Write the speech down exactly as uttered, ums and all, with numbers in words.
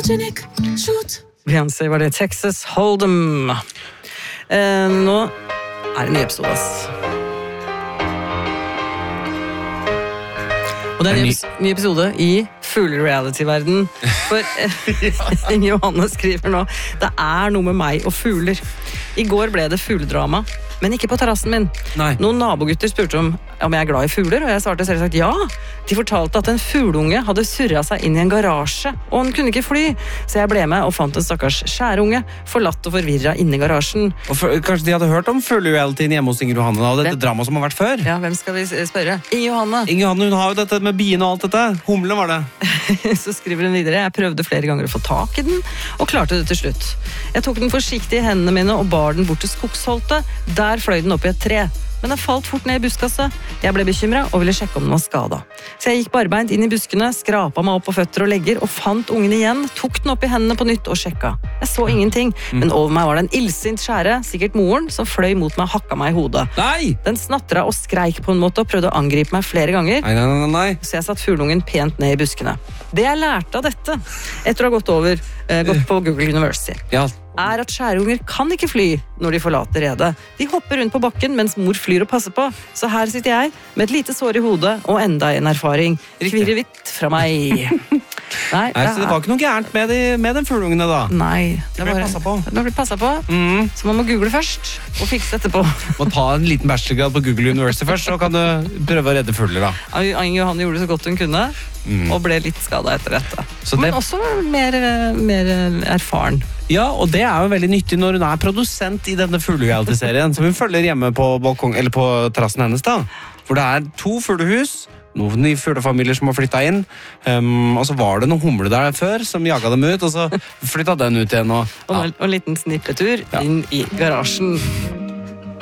photogenic, shoot. Beyoncé var det Texas Hold'em. Eh, nå er det en ny episode, ass. Og det er en ny, ny episode i fugler-reality-verden. For ja. Johanne skriver nå, det er noe med meg og fugler. I går ble det fugledrama, men ikke på terrassen min. Nei. Noen nabogutter spurte om, om jeg er glad i fugler, og jeg svarte selvsagt ja. De fortalte at en fugleunge hadde surret seg inn i en garasje, og han kunne ikke fly. Så jeg ble med og fant en stakkars skjærunge, forlatt og forvirret inne i garasjen. Og for, kanskje de hadde hørt om fuglerealityen hjemme hos Inger Johanne, og dette drama som har vært før? Ja, hvem skal vi spørre? Inger Johanne. Inger Johanne, hun har jo dette med biene og alt dette. Humle var det. Så skriver hun videre, jeg prøvde flere ganger å få tak i den, og klarte det til slutt. Jeg tok den forsiktig i hendene mine og bar den bort til skogsholtet. Der fløy den opp i et tre. Men den falt fort ned i buskaset. Jeg ble bekymret og ville sjekke om den var skadet. Så jeg gikk barbeint inn i buskene, skrapet meg opp på føtter og legger, og fant ungen igjen, tok den opp i hendene på nytt og sjekka. Jeg så ingenting, men over meg var det en illsint skjære, sikkert moren, som fløy mot meg og hakka meg i hodet. Nei! Den snattra og skreik på en måte og prøvde å angripe meg flere ganger. Nei, nei, nei, nei. Så jeg satt fuglungen pent ned i buskene. Det jeg lærte av dette, etter å ha gått over, eh, gått på Google University, Ja. er at skjærunger kan ikke fly når de forlater redet. De hopper rundt på bakken mens mor flyr og passer på. Så her sitter jeg med et lite sår i hodet og enda en erfaring. Kvirrevitt fra meg. Nei, Nei, så det var ikke noe gærent med, de, med den fugleungene da. Nei, det ble var passet på. Det ble passet på. Mm. Så man må google først og fikse etterpå. Må ta en liten bachelorgrad på Google University først, så kan du prøve å redde fugler da. Inger Johanne gjorde det så godt hun kunne, Mm. og ble litt skadet etter dette. Så det- Men også mer, mer erfaren. Ja, og det er jo veldig nyttig når hun er produsent i denne fuglereality-serien, som hun følger hjemme på, balkong, eller på terrassen hennes da. For det er to fuglehus, noen nye fuglefamilier som har flyttet inn, um, og så var det noen humle der før som jaget dem ut, og så flyttet den ut igjen. Og, Og, og en liten snippetur inn i garasjen.